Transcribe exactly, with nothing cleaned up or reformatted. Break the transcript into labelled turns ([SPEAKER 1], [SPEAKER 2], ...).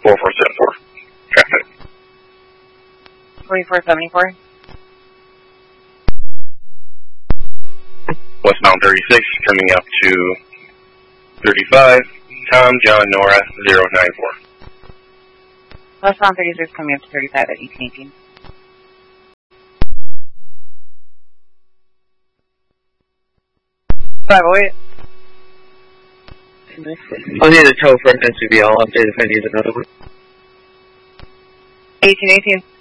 [SPEAKER 1] four four seven four. Traffic.
[SPEAKER 2] forty-four seventy-four.
[SPEAKER 1] Westbound thirty-six, coming up to thirty-five. Tom, John, Nora, zero nine four.
[SPEAKER 2] Westbound thirty-six, coming up to thirty-five at eighteen eighteen.
[SPEAKER 3] five oh eight. I'll need a tow for an S U V. I'll update if I need another one.
[SPEAKER 2] eighteen eighteen.